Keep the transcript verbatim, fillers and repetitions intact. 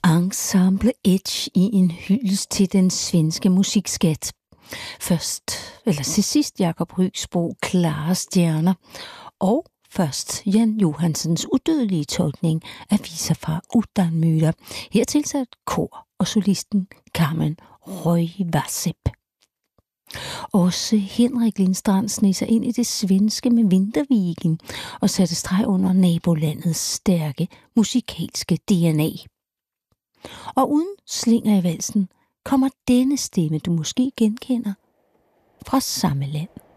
Ensemble Edge i en hyldest til den svenske musikskat. Først, eller til sidst, Jakob Rygsbro, Klare Stjerner, og først Jan Johansens udødelige tolkning af viser fra Utanmyra, her tilsat kor og solisten Carmen Røyvasep. Også Henrik Lindstrand sneg sig ind i det svenske med Vinterviken og satte streg under nabolandets stærke musikalske D N A. Og uden slinger i valsen kommer denne stemme, du måske genkender fra samme land.